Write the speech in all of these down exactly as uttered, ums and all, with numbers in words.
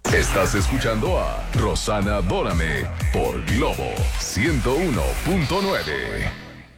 Estás escuchando a Rosana Adórame por Globo ciento uno punto nueve.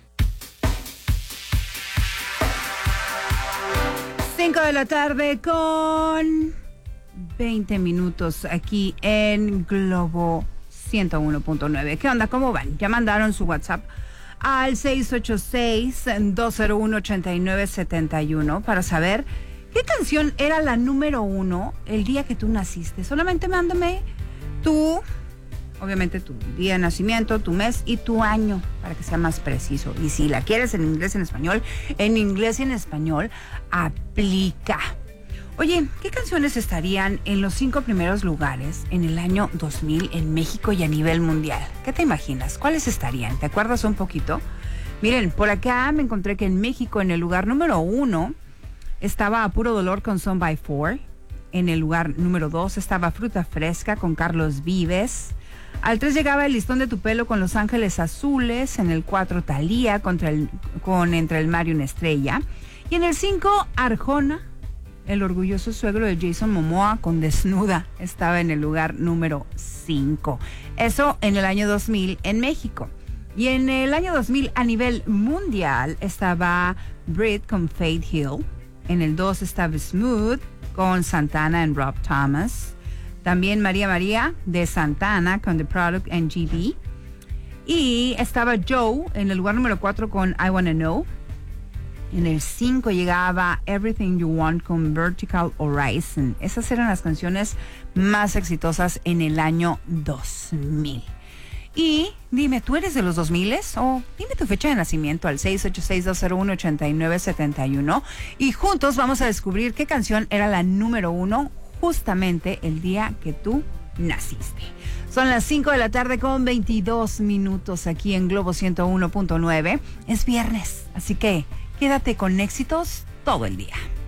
cinco de la tarde con veinte minutos aquí en Globo ciento uno punto nueve. ¿Qué onda? ¿Cómo van? Ya mandaron su WhatsApp al seis ocho seis, dos cero uno, ocho nueve siete uno para saber qué canción era la número uno el día que tú naciste. Solamente mándame tu, obviamente tu día de nacimiento, tu mes y tu año para que sea más preciso. Y si la quieres en inglés y en español, en inglés y en español aplica. Oye, ¿qué canciones estarían en los cinco primeros lugares en el año dos mil en México y a nivel mundial? ¿Qué te imaginas? ¿Cuáles estarían? ¿Te acuerdas un poquito? Miren, por acá me encontré que en México, en el lugar número uno, estaba A Puro Dolor con Son by Four. En el lugar número dos estaba Fruta Fresca con Carlos Vives. Al tres llegaba El Listón de tu Pelo con Los Ángeles Azules. En el cuatro Thalía contra el, con Entre el Mar y una Estrella. Y en el cinco Arjona, El Orgulloso Suegro de Jason Momoa con Desnuda. Estaba en el lugar número cinco. Eso en el año dos mil en México. Y en el año dos mil a nivel mundial estaba Breathe con Faith Hill. En el dos estaba Smooth con Santana and Rob Thomas. También María María de Santana con The Product and G B. Y estaba Joe en el lugar número cuatro con I Wanna Know. En el cinco llegaba Everything You Want con Vertical Horizon. Esas eran las canciones más exitosas en el año dos mil. Y dime, ¿tú eres de los dos mil? O dime tu fecha de nacimiento al seis ocho seis, dos cero uno, ocho nueve siete uno. Y juntos vamos a descubrir qué canción era la número uno justamente el día que tú naciste. Son las cinco de la tarde con veintidós minutos aquí en Globo ciento uno punto nueve. Es viernes, así que quédate con éxitos todo el día.